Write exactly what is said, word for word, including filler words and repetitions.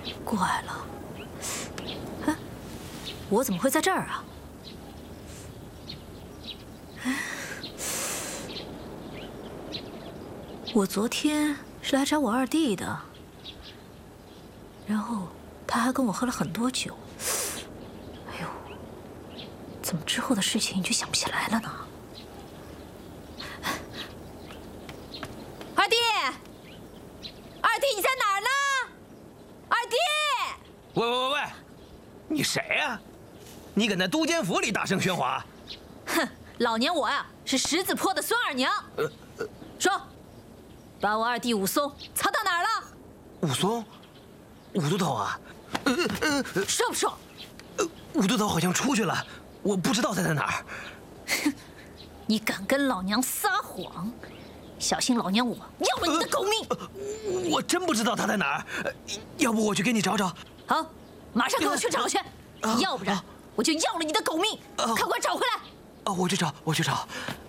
怪了，哎，我怎么会在这儿啊？我昨天是来找我二弟的，然后他还跟我喝了很多酒。哎呦，怎么之后的事情就想不起来了呢？二弟，二弟你在哪儿呢？二弟！ 喂喂喂喂，你谁呀？你搁那都监府里大声喧哗？ 哼，老娘我呀是十字坡的孙二娘。呃呃，说。 把我二弟武松藏到哪儿了？ 武松，武都头啊，呃呃，说不说？ 呃，武都头好像出去了，我不知道他在哪儿。 哼，你敢跟老娘撒谎，小心老娘我要了你的狗命！ 呃呃、我真不知道他在哪儿，要不我去给你找找。 好，马上给我去找去，呃、要不然我就要了你的狗命！呃、快快找回来！ 啊，我去找，我去找。